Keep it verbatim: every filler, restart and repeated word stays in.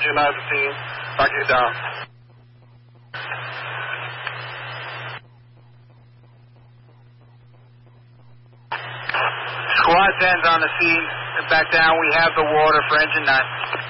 Visualize the team. Roger you down. Squad tens on the scene. Back down. We have the water for engine nine.